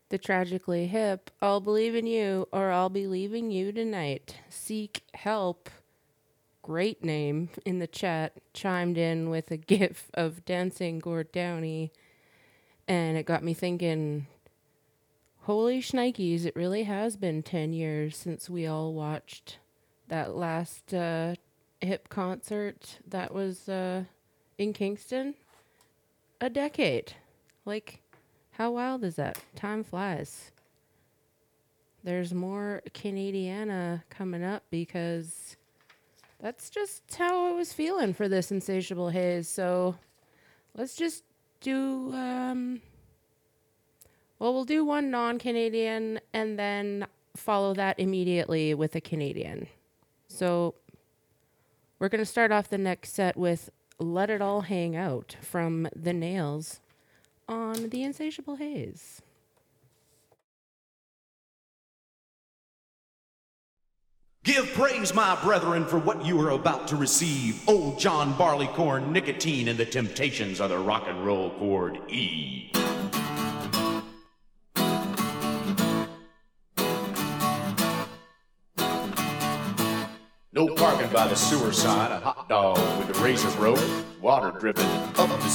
The Tragically Hip, I'll believe in you or I'll be leaving you tonight. Seek help. Great name in the chat. Chimed in with a gif of dancing Gord Downey. And it got me thinking, holy shnikes, it really has been 10 years since we all watched that last hip concert that was in Kingston. A decade. Like, how wild is that? Time flies. There's more Canadiana coming up because that's just how I was feeling for this Insatiable Haze. So let's just do, we'll do one non-Canadian and then follow that immediately with a Canadian. So we're going to start off the next set with Let It All Hang Out from The Nails on The Insatiable Haze. Give praise, my brethren, for what you are about to receive. Old John Barleycorn, nicotine, and the temptations of the rock and roll chord E. No parking by the sewer side, a hot dog with a razor rope, water dripping up the